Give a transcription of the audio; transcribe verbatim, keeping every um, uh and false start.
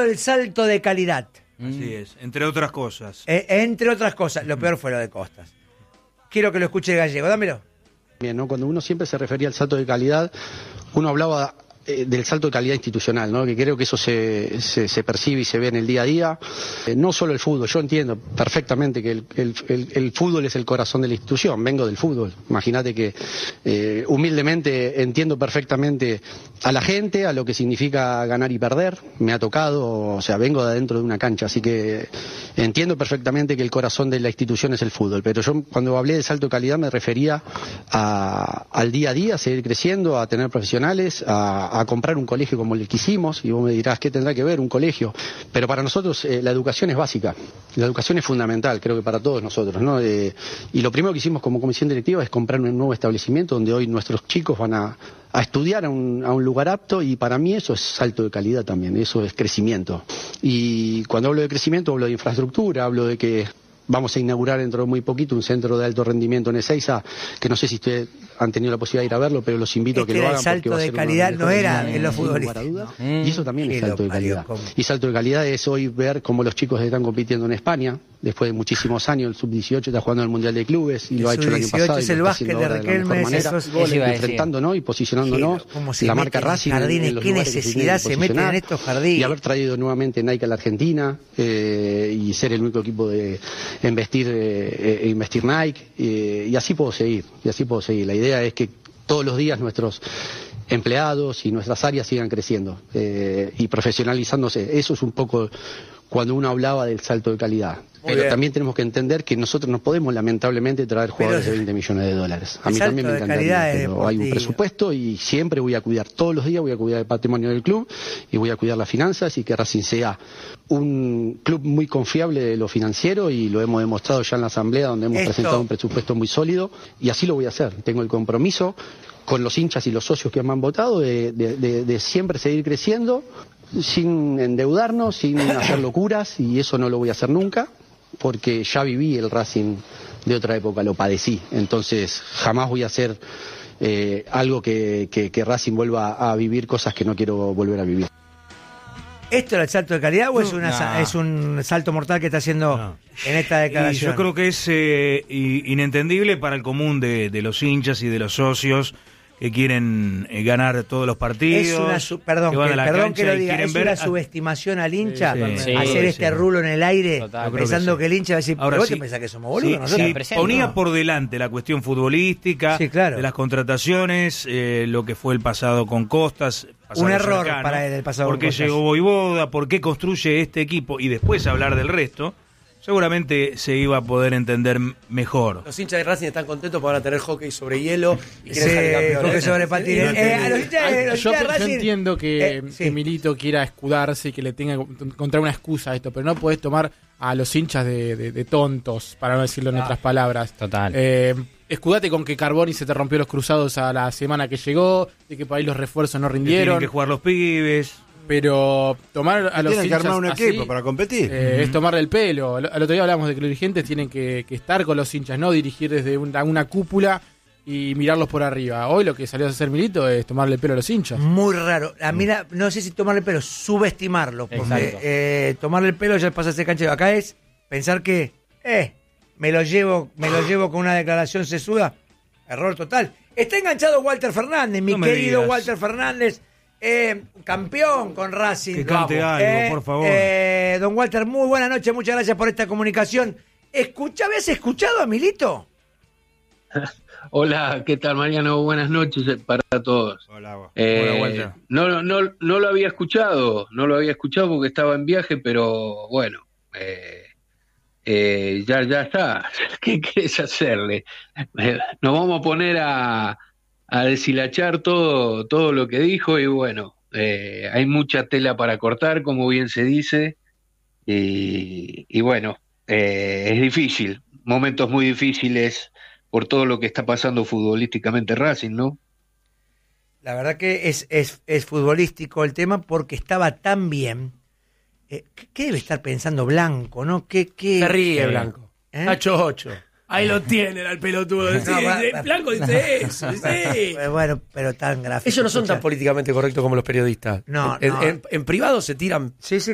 el salto de calidad. Así es, entre otras cosas. Eh, entre otras cosas, lo peor fue lo de Costas. Quiero que lo escuche el Gallego, dámelo. Bien, ¿no? Cuando uno siempre se refería al salto de calidad, uno hablaba eh, del salto de calidad institucional, ¿no? Que creo que eso se, se, se percibe y se ve en el día a día. Eh, no solo el fútbol, yo entiendo perfectamente que el, el, el, el fútbol es el corazón de la institución, vengo del fútbol. Imagínate que eh, humildemente entiendo perfectamente a la gente, a lo que significa ganar y perder, me ha tocado, o sea, vengo de adentro de una cancha, así que entiendo perfectamente que el corazón de la institución es el fútbol, pero yo cuando hablé de salto de calidad me refería a, al día a día, a seguir creciendo, a tener profesionales, a, a comprar un colegio como el que hicimos, y vos me dirás, ¿qué tendrá que ver un colegio? Pero para nosotros eh, la educación es básica, la educación es fundamental, creo que para todos nosotros, ¿no? Eh, y lo primero que hicimos como comisión directiva es comprar un nuevo establecimiento donde hoy nuestros chicos van a a estudiar a un, a un lugar apto, y para mí eso es salto de calidad también, eso es crecimiento. Y cuando hablo de crecimiento hablo de infraestructura, hablo de que vamos a inaugurar dentro de muy poquito un centro de alto rendimiento en Ezeiza, que no sé si ustedes han tenido la posibilidad de ir a verlo, pero los invito este a que lo hagan. El salto de calidad no era en los futbolistas. No. Y eso también es salto de calidad. Y salto de calidad es hoy ver cómo los chicos están compitiendo en España, después de muchísimos años. El sub dieciocho está jugando en el Mundial de Clubes, y el lo ha hecho el año pasado. Es el básquet de Riquelme, enfrentándonos y posicionándonos la marca Racing. Jardines, en, en qué necesidad se meten en estos jardines. Y haber traído nuevamente Nike a la Argentina, eh, y ser el único equipo de investir, eh, eh, investir Nike, eh, y así puedo seguir, y así puedo seguir. La idea es que todos los días nuestros empleados y nuestras áreas sigan creciendo eh, y profesionalizándose. Eso es un poco cuando uno hablaba del salto de calidad. Muy Pero bien. También tenemos que entender que nosotros no podemos lamentablemente traer jugadores pero, de veinte millones de dólares. A mí salto también me de encantaría, pero deportiva. hay un presupuesto y siempre voy a cuidar, todos los días voy a cuidar el patrimonio del club y voy a cuidar las finanzas, y que Racing sea un club muy confiable de lo financiero, y lo hemos demostrado ya en la asamblea, donde hemos Esto... presentado un presupuesto muy sólido, y así lo voy a hacer. Tengo el compromiso con los hinchas y los socios que me han votado de, de, de, de siempre seguir creciendo sin endeudarnos, sin hacer locuras, y eso no lo voy a hacer nunca, porque ya viví el Racing de otra época, lo padecí. Entonces jamás voy a hacer eh, algo que, que, que Racing vuelva a vivir cosas que no quiero volver a vivir. ¿Esto era el salto de calidad o es, No, una, no. es un salto mortal que está haciendo No. en esta declaración? Y yo creo que es eh, inentendible para el común de, de los hinchas y de los socios que quieren eh, ganar todos los partidos. Es una su- perdón, que van que, a la perdón cancha que lo y diga, quieren es ver una a- subestimación al hincha, Sí, sí, hacer sí, este sí. rulo en el aire, Total. pensando Yo creo que que, sí. el hincha va a decir, Ahora ¿vos sí, te pensás que somos boludos sí, nosotros? sí, presente, ponía ¿no? por delante la cuestión futbolística, Sí, claro. de las contrataciones, eh, lo que fue el pasado con Costas. pasado Un error cercano, para él el pasado ¿Por con qué Costas? llegó Voivoda? ¿Por qué construye este equipo? Y después hablar del resto, seguramente se iba a poder entender mejor. Los hinchas de Racing están contentos porque van a tener hockey sobre hielo y quieren Sí, salir campeones. hockey sobre patines. Sí, Eh, a los hinchas de- los Yo, hinchas de yo Racing- entiendo que, Eh, sí. que Milito quiera escudarse y que le tenga que encontrar una excusa a esto, pero no podés tomar a los hinchas de, de- de tontos, para no decirlo en otras palabras. Total. Eh, escudate con que Carboni se te rompió los cruzados a la semana que llegó, de que por ahí los refuerzos no Que tienen rindieron, que jugar los pibes. pero tomar a los Tienen que hinchas armar un así, equipo para competir. eh, es tomarle el pelo. Al al otro día hablamos de que los dirigentes tienen que, que estar con los hinchas, no dirigir desde una, una cúpula y mirarlos por arriba. Hoy lo que salió a hacer Milito es tomarle el pelo a los hinchas. Muy raro. A mí, la- no sé si tomarle el pelo, subestimarlo. Porque Exacto. eh, tomarle el pelo ya pasa a ser cancha. Acá es pensar que, eh, me lo llevo, me lo llevo con una declaración sesuda. Error total. Está enganchado Walter Fernández, mi No me querido digas. Walter Fernández, eh, campeón con Racing. Que cante Vamos. algo, Eh, por favor. eh, don Walter, muy buenas noches, muchas gracias por esta comunicación. Escucha, ¿habías escuchado a Milito? Hola, ¿qué tal, Mariano? Buenas noches para todos. Hola, Eh, Hola, Walter. no, no, no lo había escuchado, no lo había escuchado porque estaba en viaje, pero bueno, eh, eh, ya, ya está. ¿Qué querés hacerle? Eh, nos vamos a poner a, a deshilachar todo, todo lo que dijo, y bueno, eh, hay mucha tela para cortar, como bien se dice, y, y bueno, eh, es difícil, momentos muy difíciles por todo lo que está pasando futbolísticamente Racing, ¿no? La verdad que es, es, es futbolístico el tema porque estaba tan bien. Eh, ¿qué, qué debe estar pensando Blanco, no? ¿Qué, qué, Se ríe eh, Blanco. ¿eh? Está chocho. Ahí lo tienen al pelotudo. Sí, No, va- sí, va- Blanco dice eso. Sí. Eh, Bueno, pero tan gráfico. Ellos no son tan Escucha. políticamente correctos como los periodistas. No, en, no. en- en privado se tiran Sí, sí,